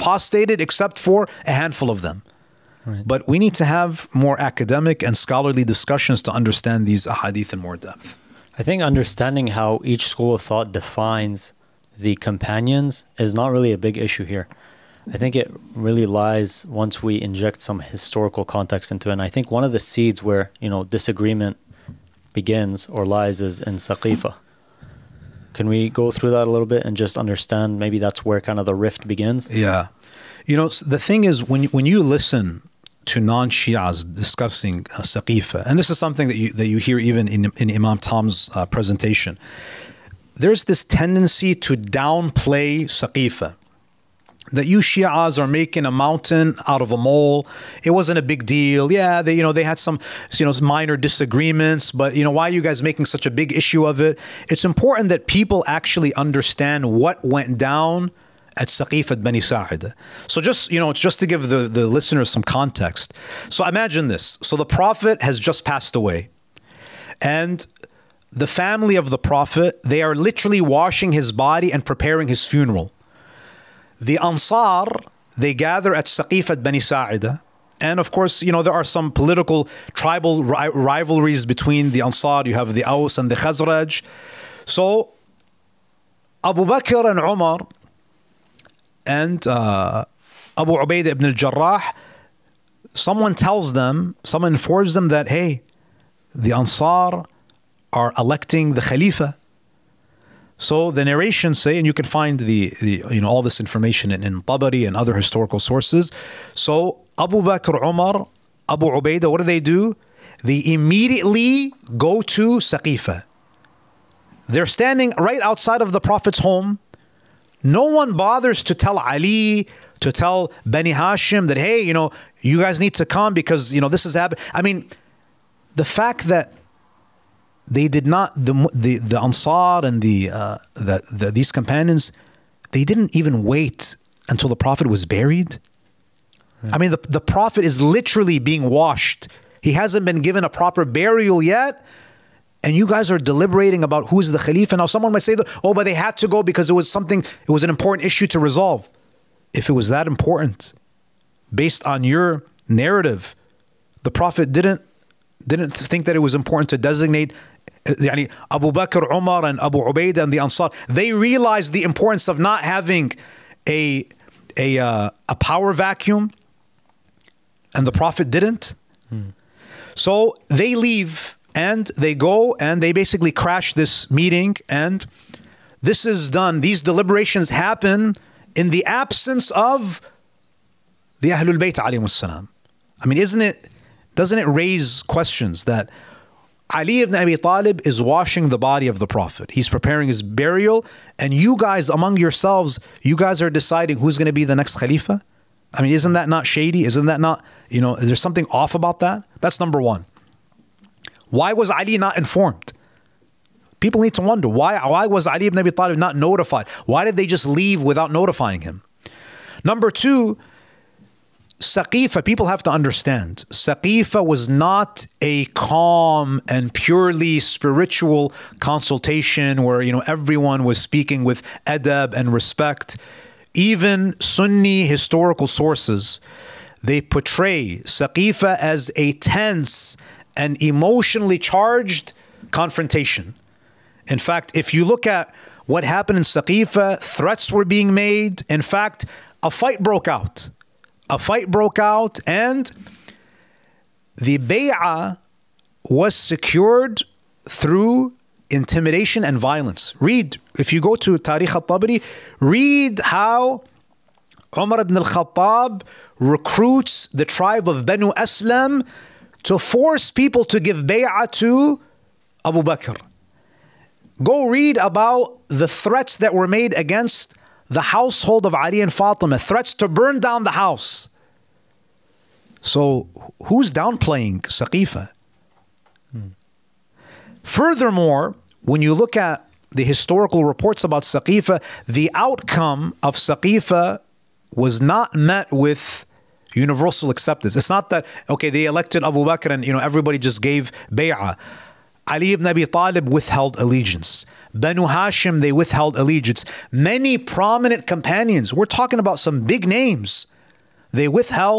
apostated except for a handful of them. Right. But we need to have more academic and scholarly discussions to understand these ahadith in more depth. I think understanding how each school of thought defines the companions is not really a big issue here. I think it really lies once we inject some historical context into it. And I think one of the seeds where, disagreement begins or lies is in Saqifa. Can we go through that a little bit and just understand maybe that's where kind of the rift begins? Yeah. The thing is, when you listen to non-Shias discussing Saqifa, and this is something that you hear even in Imam Tom's presentation, there's this tendency to downplay Saqifa. That you Shias are making a mountain out of a mole. It wasn't a big deal. Yeah, they had some minor disagreements, but why are you guys making such a big issue of it? It's important that people actually understand what went down at Saqifat Bani Sa'ida. So just to give the listeners some context. So imagine this. So the Prophet has just passed away, and the family of the Prophet, they are literally washing his body and preparing his funeral. The Ansar, they gather at Saqifat Bani Sa'ida. And of course, there are some political, tribal rivalries between the Ansar. You have the Aus and the Khazraj. So Abu Bakr and Umar and Abu Ubaidah ibn al-Jarrah, someone informs them that, hey, the Ansar are electing the Khalifa. So the narrations say, and you can find the all this information in Tabari and other historical sources. So Abu Bakr, Umar, Abu Ubaidah, what do? They immediately go to Saqifa. They're standing right outside of the Prophet's home. No one bothers to tell Ali, to tell Bani Hashim that, hey, you guys need to come because, this is happening. I mean, the fact that they did not, the Ansar and these companions, they didn't even wait until the Prophet was buried. Yeah. I mean, the Prophet is literally being washed. He hasn't been given a proper burial yet. And you guys are deliberating about who's the Khalifa. Now someone might say, but they had to go because it was an important issue to resolve. If it was that important, based on your narrative, the Prophet didn't think that it was important to designate Abu Bakr, Umar, and Abu Ubaidah and the Ansar. They realized the importance of not having a power vacuum, and the Prophet didn't. So they leave and they go and they basically crash this meeting, and this is done. These deliberations happen in the absence of the Ahlul Bayt alayhimus salam. I mean, doesn't it raise questions that Ali ibn Abi Talib is washing the body of the Prophet. He's preparing his burial, and you guys among yourselves, you guys are deciding who's going to be the next Khalifa? I mean, isn't that not shady? Isn't that not, is there something off about that? That's number one. Why was Ali not informed? People need to wonder, why was Ali ibn Abi Talib not notified? Why did they just leave without notifying him? Number two, Saqifa, people have to understand, Saqifa was not a calm and purely spiritual consultation where, everyone was speaking with adab and respect. Even Sunni historical sources, they portray Saqifa as a tense and emotionally charged confrontation. In fact, if you look at what happened in Saqifa, threats were being made. In fact, a fight broke out. And the bay'ah was secured through intimidation and violence. If you go to Tarikh al-Tabari, read how Umar ibn al-Khattab recruits the tribe of Banu Aslam to force people to give bay'ah to Abu Bakr. Go read about the threats that were made against the household of Ali and Fatima, threats to burn down the house. So who's downplaying Saqifa? Furthermore, when you look at the historical reports about Saqifa, the outcome of Saqifa was not met with universal acceptance. It's not that, okay, they elected Abu Bakr and everybody just gave bay'ah. Ali ibn Abi Talib withheld allegiance. Banu Hashim, they withheld allegiance. Many prominent companions, we're talking about some big names, they withheld